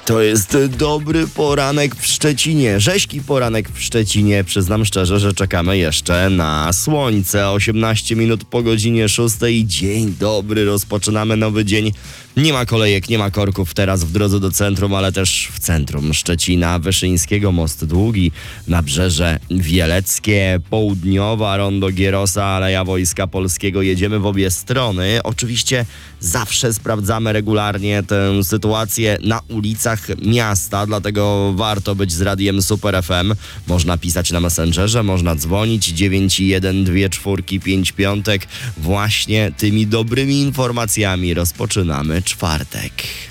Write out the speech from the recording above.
To jest dobry poranek w Szczecinie, rześki poranek w Szczecinie. Przyznam szczerze, że czekamy jeszcze na słońce. 18 minut po godzinie 6. Dzień dobry, rozpoczynamy nowy dzień. Nie ma kolejek, nie ma korków teraz w drodze do centrum, ale też w centrum Szczecina, Wyszyńskiego, Most Długi, Nabrzeże Wieleckie, Południowa, Rondo Gierosa, Aleja Wojska Polskiego. Jedziemy w obie strony. Oczywiście zawsze sprawdzamy regularnie tę sytuację na ulicach miasta, dlatego warto być z radiem Super FM. Można pisać na Messengerze, można dzwonić 9124555. Właśnie tymi dobrymi informacjami rozpoczynamy czwartek.